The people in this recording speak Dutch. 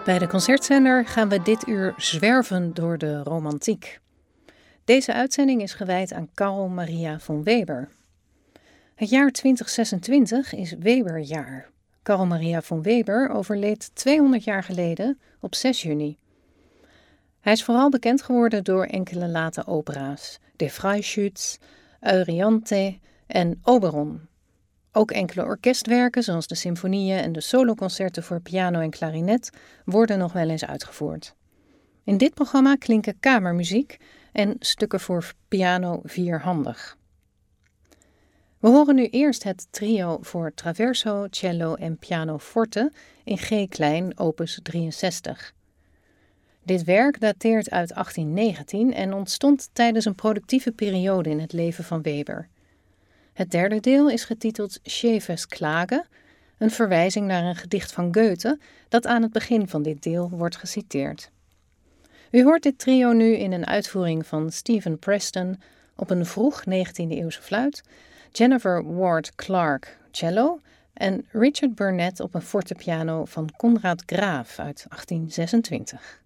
Bij de Concertzender gaan we dit uur zwerven door de romantiek. Deze uitzending is gewijd aan Carl Maria von Weber. Het jaar 2026 is Weberjaar. Carl Maria von Weber overleed 200 jaar geleden op 6 juni. Hij is vooral bekend geworden door enkele late opera's, De Freischütz, Euryanthe en Oberon. Ook enkele orkestwerken, zoals de symfonieën en de soloconcerten voor piano en klarinet, worden nog wel eens uitgevoerd. In dit programma klinken kamermuziek en stukken voor piano vierhandig. We horen nu eerst het trio voor traverso, cello en pianoforte in G-klein, opus 63. Dit werk dateert uit 1819 en ontstond tijdens een productieve periode in het leven van Weber. Het derde deel is getiteld Schäfers Klage, een verwijzing naar een gedicht van Goethe dat aan het begin van dit deel wordt geciteerd. U hoort dit trio nu in een uitvoering van Stephen Preston op een vroeg 19e-eeuwse fluit, Jennifer Ward Clark cello en Richard Burnett op een fortepiano van Conrad Graaf uit 1826.